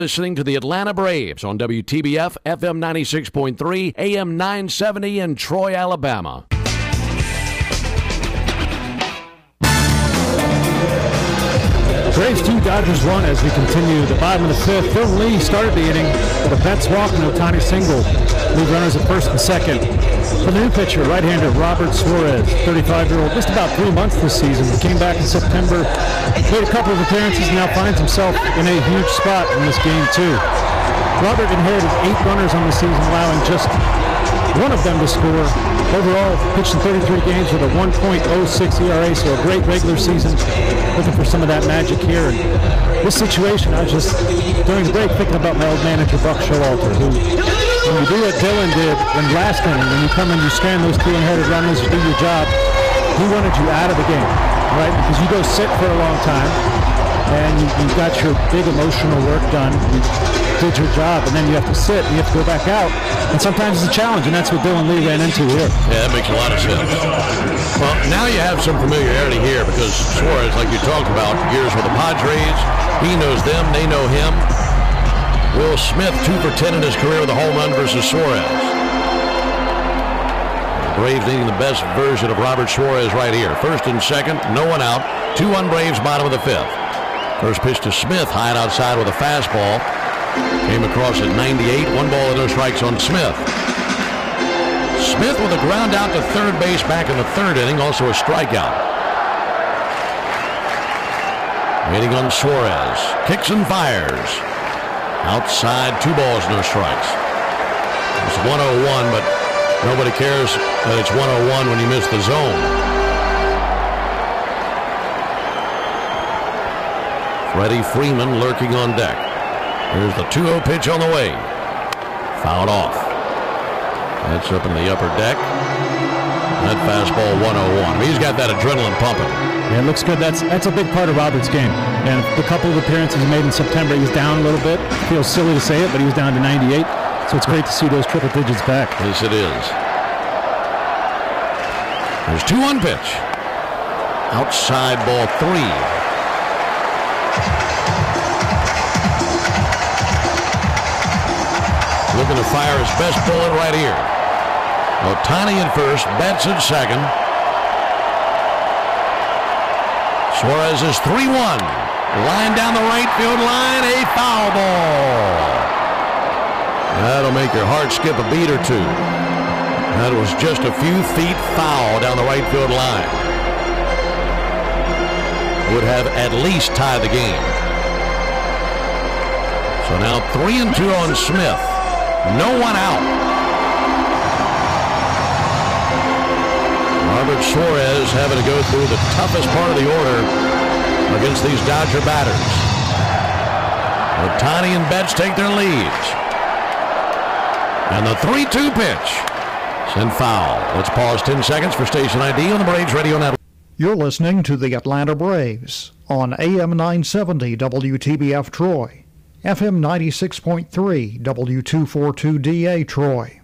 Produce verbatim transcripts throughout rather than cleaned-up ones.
Listening to the Atlanta Braves on W T B F, F M ninety-six point three, A M nine seventy in Troy, Alabama. Braves two, Dodgers one as we continue the bottom of the fifth. Phil Lee started the inning with a Betts walk and Ohtani single. Lead runners at first and second. For the new pitcher, right-hander Robert Suarez, thirty-five-year-old, missed about three months this season. Came back in September, made a couple of appearances, and now finds himself in a huge spot in this game too. Robert inherited eight runners on the season, allowing just one of them to score. Overall, pitched in thirty-three games with a one point oh six E R A, so a great regular season. Looking for some of that magic here. And this situation, I was just, during the break, thinking about my old manager, Buck Showalter, who, when you do what Dylan did in last inning, when you come and you strand those two inherited runners, you do your job, he wanted you out of the game, right? Because you go sit for a long time, and you, you got your big emotional work done. You did your job, and then you have to sit, and you have to go back out. And sometimes it's a challenge, and that's what Dylan Lee ran into here. Yeah, that makes a lot of sense. Well, now you have some familiarity here because Suarez, like you talked about, years with the Padres, he knows them, they know him. Will Smith, two for ten in his career with a home run versus Suarez. The Braves needing the best version of Robert Suarez right here. First and second, no one out. Two on Braves, bottom of the fifth. First pitch to Smith, high and outside with a fastball. Came across at ninety-eight, one ball and no strikes on Smith. Smith with a ground out to third base back in the third inning, also a strikeout. Waiting on Suarez, kicks and fires. Outside, two balls, no strikes. It's one oh one, but nobody cares that it's one oh one when you miss the zone. Freddie Freeman lurking on deck. Here's the two oh pitch on the way. Fouled off. That's up in the upper deck. That fastball one oh one. He's got that adrenaline pumping. Yeah, it looks good. That's that's a big part of Robert's game. And the couple of appearances he made in September, he was down a little bit. Feels silly to say it, but he was down to ninety-eight. So it's great to see those triple digits back. Yes, it is. There's two one pitch. Outside ball three. Looking to fire his best bullet right here. Ohtani in first, Betts in second. Suarez is three one. Line down the right field line, a foul ball. That'll make your heart skip a beat or two. That was just a few feet foul down the right field line. Would have at least tied the game. So now three and two on Smith. No one out. Robert Suarez having to go through the toughest part of the order against these Dodger batters. Ohtani and Betts take their leads. And the three two pitch. Send foul. Let's pause ten seconds for station I D on the Braves Radio Network. You're listening to the Atlanta Braves on A M nine seventy W T B F Troy, F M ninety-six point three W two forty-two D A Troy.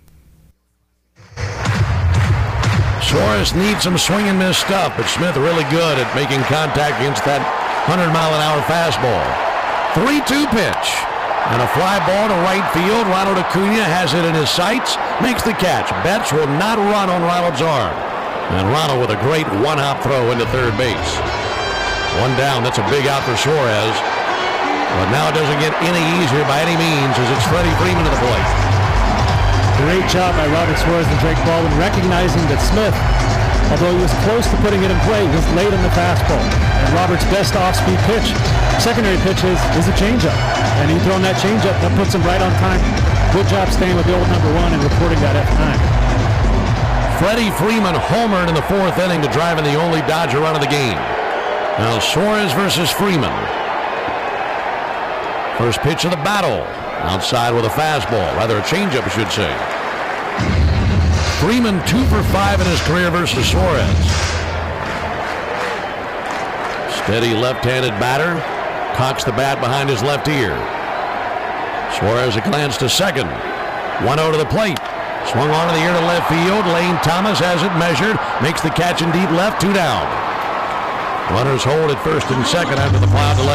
Suarez needs some swing and miss stuff, but Smith really good at making contact against that one hundred mile an hour fastball. three two pitch. And a fly ball to right field. Ronald Acuna has it in his sights, makes the catch. Betts will not run on Ronald's arm. And Ronald with a great one-hop throw into third base. One down, that's a big out for Suarez. But now it doesn't get any easier by any means as it's Freddie Freeman to the plate. Great job by Robert Suarez and Drake Baldwin recognizing that Smith, although he was close to putting it in play, was late on the fastball. And Robert's best off-speed pitch, secondary pitch is, is a changeup. And he throwing that changeup, that puts him right on time. Good job staying with the old number one and reporting that F nine. Freddie Freeman homered in the fourth inning to drive in the only Dodger run of the game. Now Suarez versus Freeman. First pitch of the battle. Outside with a fastball, rather a changeup, I should say. Freeman two for five in his career versus Suarez. Steady left-handed batter. Cocks the bat behind his left ear. Suarez a glance to second. one oh to the plate. Swung onto the ear to left field. Lane Thomas has it measured. Makes the catch in deep left. Two down. Runners hold at first and second after the fly out to left.